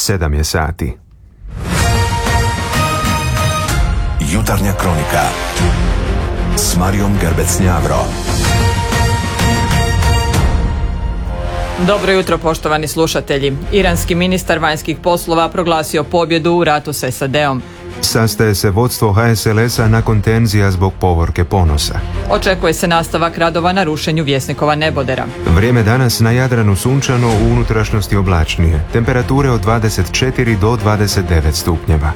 7 je sati. Jutarnja kronika s Marijom Gerbec-Njavro. Dobro jutro, poštovani slušatelji. Iranski ministar vanjskih poslova proglasio pobjedu u ratu s SAD-om. Sastaje se vodstvo HSLS-a nakon tenzija zbog povorke Ponosa. Očekuje se nastavak radova na rušenju Vjesnikova nebodera. Vrijeme danas na Jadranu sunčano, u unutrašnjosti oblačnije. Temperature od 24 do 29 stupnjeva.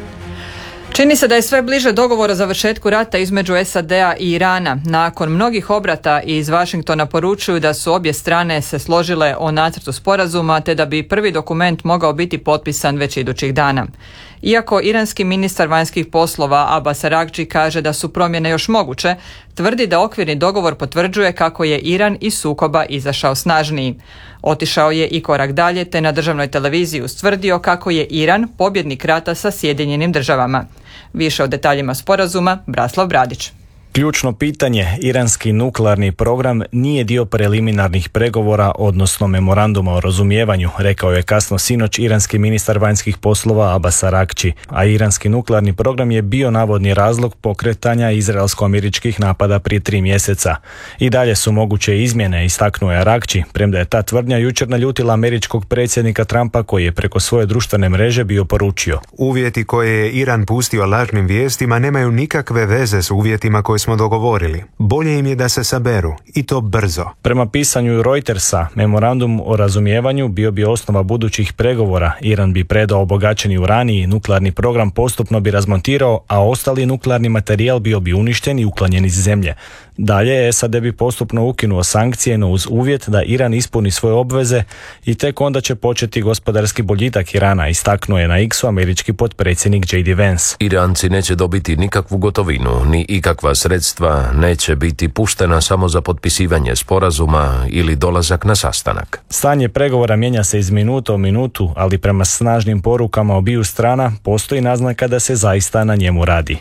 Čini se da je sve bliže dogovor o završetku rata između SAD-a i Irana. Nakon mnogih obrata iz Washingtona poručuju da su obje strane se složile o nacrtu sporazuma, te da bi prvi dokument mogao biti potpisan već idućih dana. Iako iranski ministar vanjskih poslova Abbas Araghchi kaže da su promjene još moguće, tvrdi da okvirni dogovor potvrđuje kako je Iran iz sukoba izašao snažniji. Otišao je i korak dalje, te na državnoj televiziji ustvrdio kako je Iran pobjednik rata sa Sjedinjenim državama. Više o detaljima sporazuma Braslav Bradić. Ključno pitanje, iranski nuklearni program nije dio preliminarnih pregovora, odnosno memoranduma o razumijevanju, rekao je kasno sinoć iranski ministar vanjskih poslova Abbas Araghchi, a iranski nuklearni program je bio navodni razlog pokretanja izraelsko-američkih napada prije 3 mjeseca. I dalje su moguće izmjene, istaknuo je Araghchi, premda je ta tvrdnja jučer naljutila američkog predsjednika Trumpa, koji je preko svoje društvene mreže bio poručio: Uvjeti koje je Iran pustio lažnim vijestima nemaju nikakve veze s uvjetima koje smo dogovorili. Bolje im je da se saberu, i to brzo. Prema pisanju Reutersa, memorandum o razumijevanju bio bi osnova budućih pregovora. Iran bi predao obogaćeni uranij, nuklearni program postupno bi razmontirao, a ostali nuklearni materijal bio bi uništen i uklonjen iz zemlje. Dalje, SAD bi postupno ukinuo sankcije, no uz uvjet da Iran ispuni svoje obveze i tek onda će početi gospodarski boljitak Irana, istaknuo je na X-u američki potpredsjednik J.D. Vance. Iranci neće dobiti nikakvu gotovinu, ni ikakva sredstva, neće biti puštena samo za potpisivanje sporazuma ili dolazak na sastanak. Stanje pregovora mijenja se iz minuta u minutu, ali prema snažnim porukama obiju strana postoji naznaka da se zaista na njemu radi.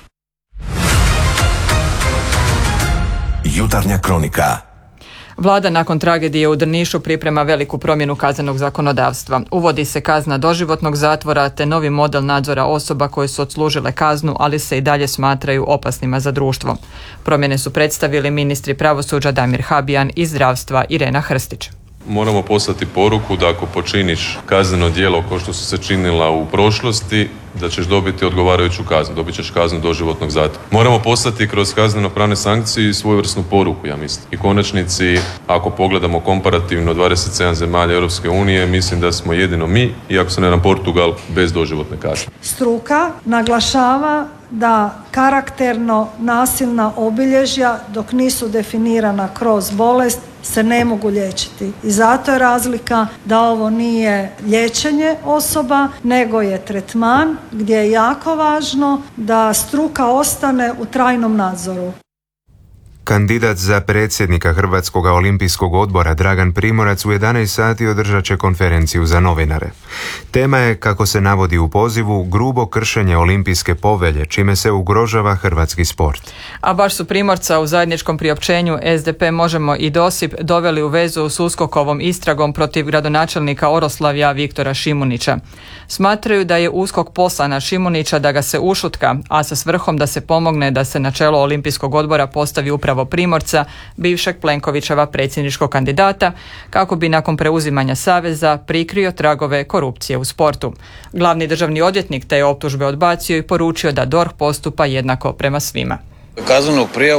Jutarnja kronika. Vlada nakon tragedije u Drnišu priprema veliku promjenu kaznenog zakonodavstva. Uvodi se kazna doživotnog zatvora te novi model nadzora osoba koje su odslužile kaznu, ali se i dalje smatraju opasnima za društvo. Promjene su predstavili ministri pravosuđa Damir Habijan i zdravstva Irena Hrstić. Moramo poslati poruku da ako počiniš kazneno djelo kao što su se činila u prošlosti, da ćeš dobiti odgovarajuću kaznu, dobit ćeš kaznu doživotnog zatvora. Moramo poslati kroz kazneno-pravne sankcije svojevrsnu poruku, ja mislim. I konačnici, ako pogledamo komparativno 27 zemalja Europske unije, mislim da smo jedino mi, i ako se ne nam Portugal, bez doživotne kazne. Struka naglašava da karakterno nasilna obilježja, dok nisu definirana kroz bolest, se ne mogu liječiti. I zato je razlika da ovo nije liječenje osoba, nego je tretman gdje je jako važno da struka ostane u trajnom nadzoru. Kandidat za predsjednika Hrvatskog olimpijskog odbora Dragan Primorac u 11 sati održat će konferenciju za novinare. Tema je, kako se navodi u pozivu, grubo kršenje olimpijske povelje, čime se ugrožava hrvatski sport. A baš su Primorca u zajedničkom priopćenju SDP, Možemo i Dosip doveli u vezu s USKOK-ovom istragom protiv gradonačelnika Oroslavlja Viktora Šimunića. Smatraju da je USKOK posla na Šimunića da ga se ušutka, a sa svrhom da se pomogne da se na čelo olimpijskog odbora postavi upravo Primorca, bivšeg Plenkovićeva predsjedničkog kandidata, kako bi nakon preuzimanja saveza prikrio tragove korupcije u sportu. Glavni državni odvjetnik te je optužbe odbacio i poručio da DORH postupa jednako prema svima. Kaznenu prijavu